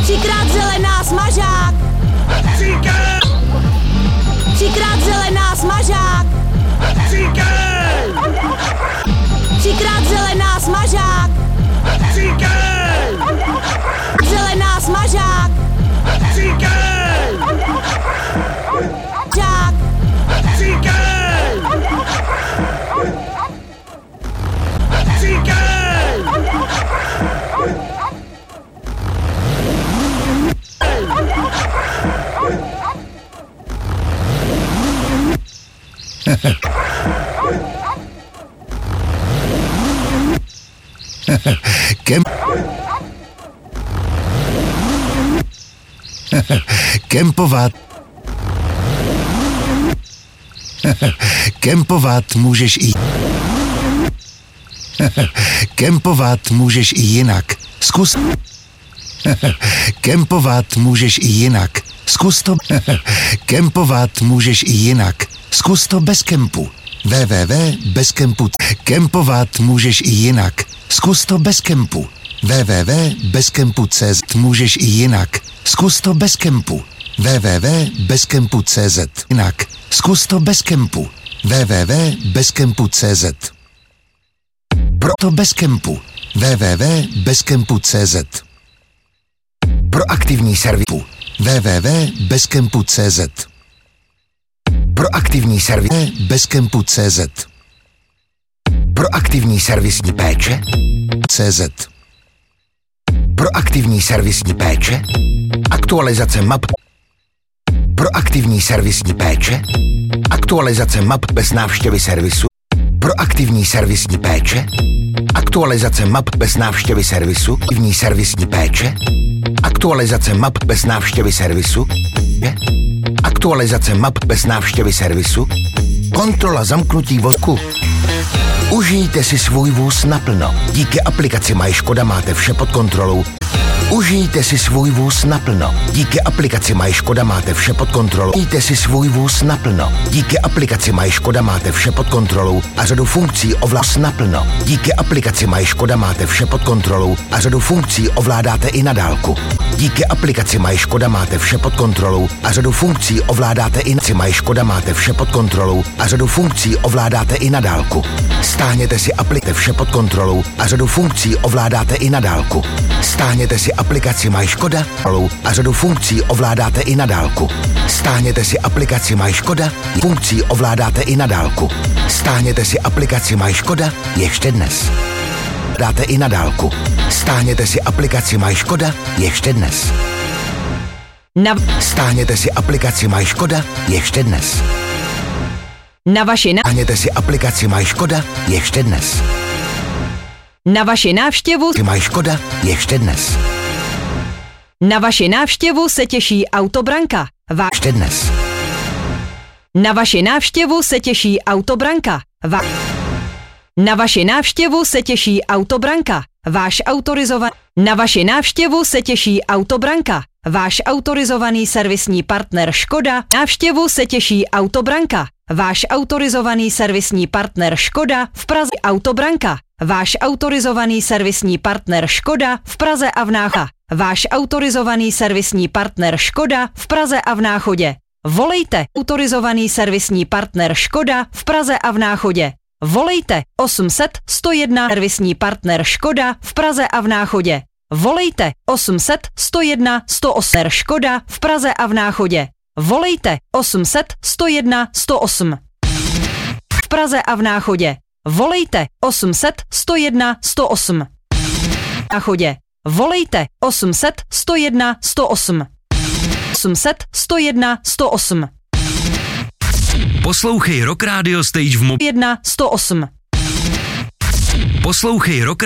Třikrát zelená smažák. Třikrát zelená smažák. Třikrát zelená smažák. Zelená smažák. Žák. Kempovat. Kempovat můžeš i... Kempovat můžeš i jinak. Zkus... Kempovat můžeš i jinak. Zkus to... Kempovat můžeš i jinak. Zkus to bez kempu. www.bezkempu. Kempovat můžeš i jinak. Zkus to bez kempu. www.bezkempu.cz. Můžeš i jinak. Zkus to bez kempu. www.bezkempu.cz. Jinak. Zkus to bez kempu. www.bezkempu.cz. Proto bez kempu. www.bezkempu.cz. Proaktivní servis. www.bezkempu.cz. Proaktivní servis. Bezkempu.cz. Proaktivní servisní péče. CZ. Proaktivní servisní péče. Aktualizace map. Proaktivní servisní péče. Aktualizace map bez návštěvy servisu. Proaktivní servisní péče. Aktualizace map bez návštěvy servisu. Proaktivní servisní péče. Aktualizace map bez návštěvy servisu. Aktualizace map bez návštěvy servisu. Kontrola zamknutí vozku. Užijte si svůj vůz naplno. Díky aplikaci MyŠkoda máte vše pod kontrolou. Užijte si svůj vůz naplno. Díky aplikaci MyŠkoda máte vše pod kontrolou. Užijte si svůj vůz naplno. Díky aplikaci MyŠkoda máte vše pod kontrolou a řadu funkcí ovládáte naplno. Díky aplikaci MyŠkoda máte vše pod kontrolou a řadu funkcí ovládáte i na dálku. Díky aplikaci MyŠkoda máte vše pod kontrolou a řadu funkcí ovládáte i na MyŠkoda máte vše pod kontrolou a řadu funkcí ovládáte i na dálku. Stáhněte si aplikaci vše pod kontrolou a řadu funkcí ovládáte i na dálku. Stáhněte si aplikaci MyŠkoda a řadu funkcí ovládáte i na dálku. Stáhněte si aplikaci MyŠkoda, funkcí ovládáte i na dálku. Stáhněte si aplikaci MyŠkoda ještě dnes. Dáte i na dálku. Stáhněte si aplikaci MyŠkoda ještě dnes. Stáhněte si aplikaci MyŠkoda ještě dnes. Na vaši Stáhněte si aplikaci MyŠkoda ještě dnes. Na vaši návštěvu MyŠkoda ještě dnes. Na vaši návštěvu se těší Autobranka. Ještě dnes. Na vaši návštěvu se těší Autobranka. Na vaši návštěvu se těší Autobranka. Váš autorizovaný. Na vaši návštěvu se těší Autobranka. Váš autorizovaný servisní partner Škoda. Návštěvu se těší Autobranka. Váš autorizovaný servisní partner Škoda v Praze. Autobranka. Váš autorizovaný servisní partner Škoda v Praze a v Náchodě. Váš autorizovaný servisní partner Škoda v Praze a v Náchodě. Volejte autorizovaný servisní partner Škoda v Praze a v Náchodě. Volejte 800 101 servisní partner Škoda v Praze a v Náchodě. Volejte 800 101 108 Škoda v Praze a v Náchodě. Volejte 800 101 108 v Praze a v Náchodě. Volejte 800 101 108 v Náchodě. Volejte 800 101 108 800 101 108. Poslouchej Rock Radio Stage v 1 108. Poslouchej Rock